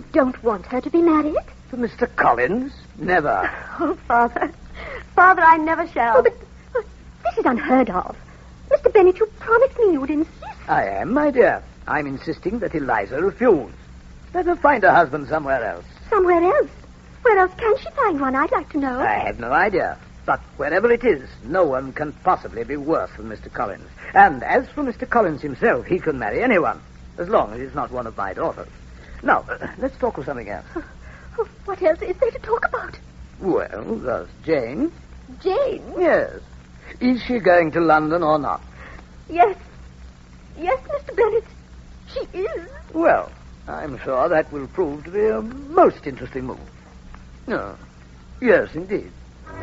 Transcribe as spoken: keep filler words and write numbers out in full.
don't want her to be married? To Mister Collins? Never. Oh, Father. Father, I never shall. Oh, but oh, this is unheard of. Mister Bennet, you promised me you would insist. I am, my dear. I'm insisting that Eliza refuse. Let her find a husband somewhere else. Somewhere else? Where else can she find one? I'd like to know. I have no idea. But wherever it is, no one can possibly be worse than Mister Collins. And as for Mister Collins himself, he can marry anyone, as long as he's not one of my daughters. Now, uh, let's talk of something else. Oh, what else is there to talk about? Well, there's Jane. Jane? Yes. Is she going to London or not? Yes. Yes, Mister Bennet. She is. Well, I'm sure that will prove to be a most interesting move. No. Yes, indeed.